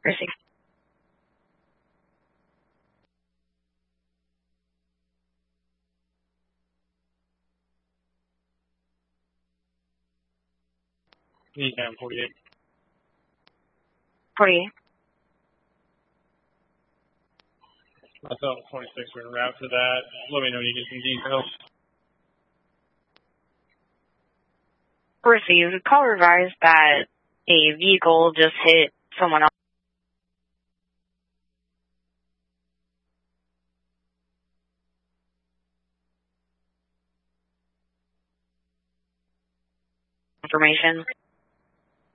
Received. Anytime 48. 48. Myself, 26, we're en route to that. Let me know when you get some details. Received. Call revised that a vehicle just hit someone else. Information.